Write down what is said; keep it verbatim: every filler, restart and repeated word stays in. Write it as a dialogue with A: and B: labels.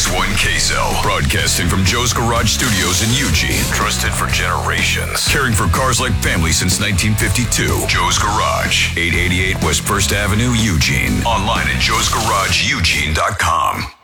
A: One Queso, broadcasting from Joe's Garage Studios in Eugene. Trusted for generations. Caring for cars like family since nineteen fifty-two. Joe's Garage, eight eighty-eight West First Avenue, Eugene. Online at joes garage eugene dot com.